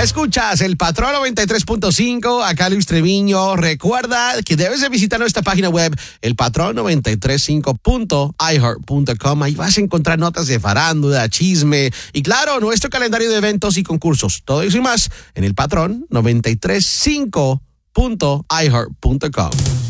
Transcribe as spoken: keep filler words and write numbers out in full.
Escuchas el Patrón noventa y tres punto cinco, acá Luis Treviño. Recuerda que debes de visitar nuestra página web, el patrón noventa y tres punto cinco punto i heart punto com. Ahí vas a encontrar notas de farándula, chisme y, claro, nuestro calendario de eventos y concursos. Todo eso y más en el Patrón noventa y tres punto cinco punto i heart punto com.